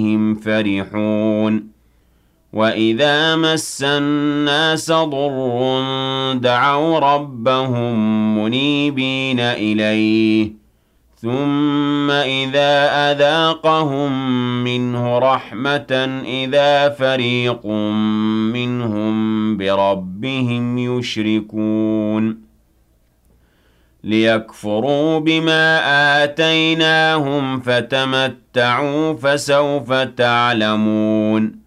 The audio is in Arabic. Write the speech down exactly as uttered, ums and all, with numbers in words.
هم فرحون وإذا مس الناس ضر دعوا ربهم منيبين إليه ثم إذا أذاقهم منه رحمة إذا فريق منهم بربهم يشركون ليكفروا بما آتيناهم فتمتعوا فسوف تعلمون